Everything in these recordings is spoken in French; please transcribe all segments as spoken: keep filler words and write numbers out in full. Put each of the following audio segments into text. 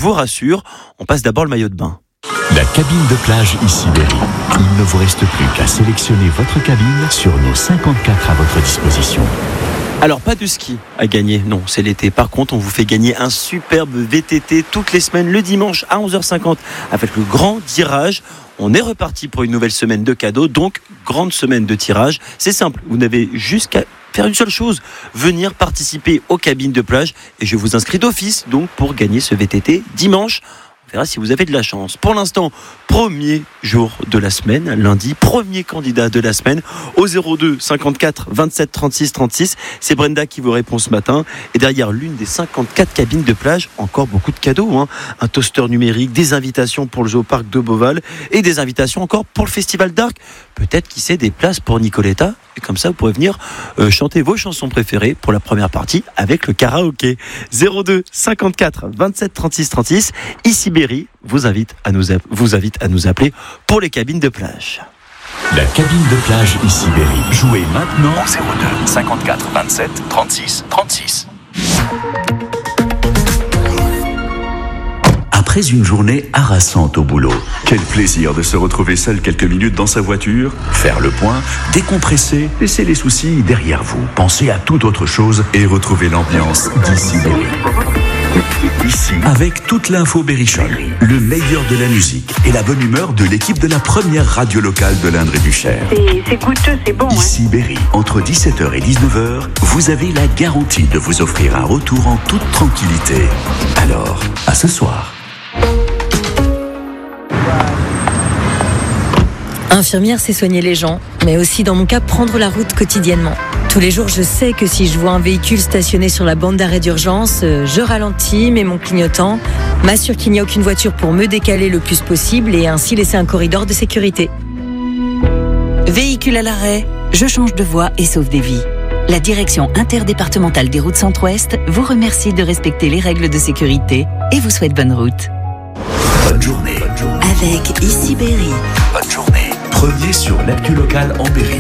vous rassure, on passe d'abord le maillot de bain. La cabine de plage Issy-Berry. Il ne vous reste plus qu'à sélectionner votre cabine sur nos cinquante-quatre à votre disposition. Alors, pas de ski à gagner, non, c'est l'été. Par contre, on vous fait gagner un superbe V T T toutes les semaines, le dimanche à onze heures cinquante, avec le grand tirage. On est reparti pour une nouvelle semaine de cadeaux, donc grande semaine de tirage. C'est simple, vous n'avez juste qu'à faire une seule chose, venir participer aux cabines de plage. Et je vous inscris d'office, donc, pour gagner ce V T T dimanche. On verra si vous avez de la chance. Pour l'instant, premier jour de la semaine, lundi, premier candidat de la semaine au zéro deux cinquante-quatre vingt-sept trente-six trente-six. C'est Brenda qui vous répond ce matin. Et derrière l'une des cinquante-quatre cabines de plage, encore beaucoup de cadeaux. Hein. Un toaster numérique, des invitations pour le Géoparc de Beauval et des invitations encore pour le Festival d'Arc. Peut-être, qui sait, des places pour Nicoletta. Et comme ça, vous pourrez venir euh, chanter vos chansons préférées pour la première partie avec le karaoké. zéro deux cinquante-quatre vingt-sept trente-six trente-six. Issy-Berry vous invite à nous, vous invite à nous appeler pour les cabines de plage. La cabine de plage Issy-Berry. Jouez maintenant au zéro deux cinquante-quatre vingt-sept trente-six trente-six. Après une journée harassante au boulot, quel plaisir de se retrouver seul quelques minutes dans sa voiture, faire le point, décompresser, laisser les soucis derrière vous, penser à toute autre chose et retrouver l'ambiance d'Issy-Berry. Ici, avec toute l'info Berrichon, le meilleur de la musique et la bonne humeur de l'équipe de la première radio locale de l'Indre et du Cher. C'est, c'est goûteux, c'est bon. Issy-Berry, entre dix-sept heures et dix-neuf heures, vous avez la garantie de vous offrir un retour en toute tranquillité. Alors, à ce soir. Infirmière, c'est soigner les gens, mais aussi dans mon cas, prendre la route quotidiennement. Tous les jours, je sais que si je vois un véhicule stationné sur la bande d'arrêt d'urgence, je ralentis, mets mon clignotant, m'assure qu'il n'y a aucune voiture pour me décaler le plus possible et ainsi laisser un corridor de sécurité. Véhicule à l'arrêt, je change de voie et sauve des vies. La direction interdépartementale des routes Centre-Ouest vous remercie de respecter les règles de sécurité et vous souhaite bonne route. Bonne journée. Bonne journée. Avec Issy-Berry. Bonne journée. Premier sur l'actu local en Berry.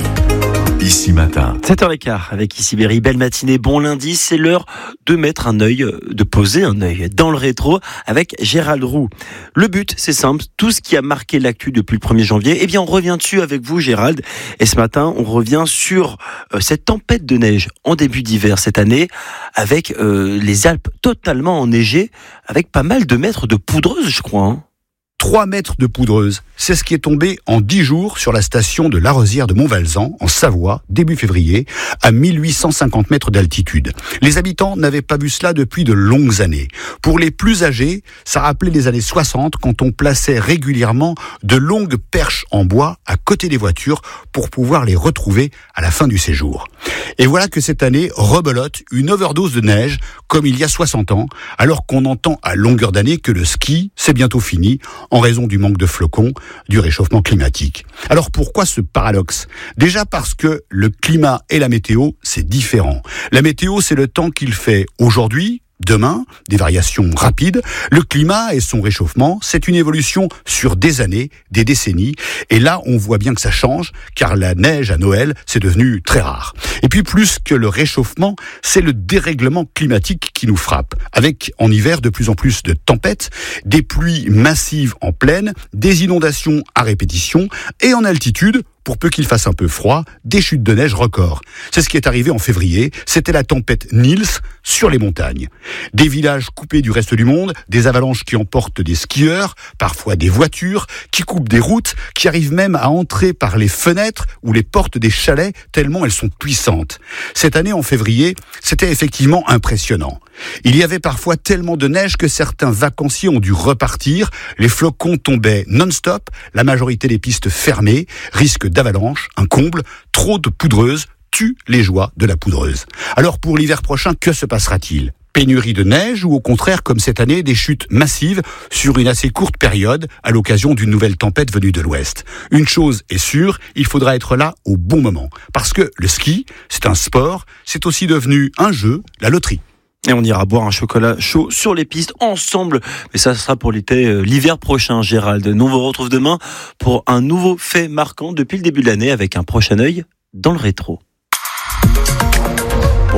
Ici matin. sept heures quinze avec Issy-Berry. Belle matinée, bon lundi. C'est l'heure de mettre un œil, de poser un œil dans le rétro avec Gérald Roux. Le but, c'est simple. Tout ce qui a marqué l'actu depuis le premier janvier, eh bien, on revient dessus avec vous, Gérald. Et ce matin, on revient sur euh, cette tempête de neige en début d'hiver cette année, avec euh, les Alpes totalement enneigées, avec pas mal de mètres de poudreuse, je crois. Hein. trois mètres de poudreuse, c'est ce qui est tombé en dix jours sur la station de l'Arosière de Montvalzan, en Savoie, début février, à mille huit cent cinquante mètres d'altitude. Les habitants n'avaient pas vu cela depuis de longues années. Pour les plus âgés, ça rappelait les années soixante, quand on plaçait régulièrement de longues perches en bois à côté des voitures pour pouvoir les retrouver à la fin du séjour. Et voilà que cette année rebelote une overdose de neige, comme il y a soixante ans, alors qu'on entend à longueur d'année que le ski, c'est bientôt fini, en raison du manque de flocons, du réchauffement climatique. Alors pourquoi ce paradoxe ? Déjà parce que le climat et la météo, c'est différent. La météo, c'est le temps qu'il fait aujourd'hui, demain, des variations rapides. Le climat et son réchauffement, c'est une évolution sur des années, des décennies. Et là, on voit bien que ça change, car la neige à Noël, c'est devenu très rare. Et puis, plus que le réchauffement, c'est le dérèglement climatique qui nous frappe. Avec, en hiver, de plus en plus de tempêtes, des pluies massives en plaine, des inondations à répétition, et en altitude, pour peu qu'il fasse un peu froid, des chutes de neige records. C'est ce qui est arrivé en février, c'était la tempête Niels sur les montagnes. Des villages coupés du reste du monde, des avalanches qui emportent des skieurs, parfois des voitures, qui coupent des routes, qui arrivent même à entrer par les fenêtres ou les portes des chalets, tellement elles sont puissantes. Cette année, en février, c'était effectivement impressionnant. Il y avait parfois tellement de neige que certains vacanciers ont dû repartir, les flocons tombaient non-stop, la majorité des pistes fermées, risque d'avalanche, un comble, trop de poudreuse tue les joies de la poudreuse. Alors pour l'hiver prochain, que se passera-t-il ? Pénurie de neige ou au contraire, comme cette année, des chutes massives sur une assez courte période à l'occasion d'une nouvelle tempête venue de l'ouest. Une chose est sûre, il faudra être là au bon moment. Parce que le ski, c'est un sport, c'est aussi devenu un jeu, la loterie. Et on ira boire un chocolat chaud sur les pistes ensemble. Mais ça sera pour l'été, euh, l'hiver prochain, Gérald. Nous, on vous retrouve demain pour un nouveau fait marquant depuis le début de l'année avec un prochain œil dans le rétro. Pour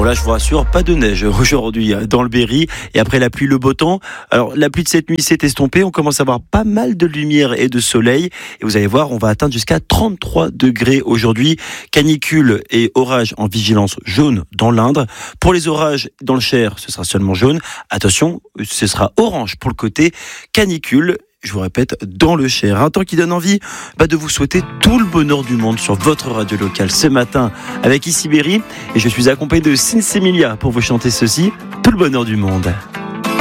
là, je vous rassure, pas de neige aujourd'hui dans le Berry. Et après la pluie, le beau temps. Alors, la pluie de cette nuit s'est estompée. On commence à avoir pas mal de lumière et de soleil. Et vous allez voir, on va atteindre jusqu'à trente-trois degrés aujourd'hui. Canicule et orage en vigilance jaune dans l'Indre. Pour les orages dans le Cher, ce sera seulement jaune. Attention, ce sera orange pour le côté canicule. Je vous répète, dans le Cher. Un temps qui donne envie bah, de vous souhaiter tout le bonheur du monde sur votre radio locale ce matin avec Ici Berry. Et je suis accompagné de Sinsemilia pour vous chanter ceci, tout le bonheur du monde.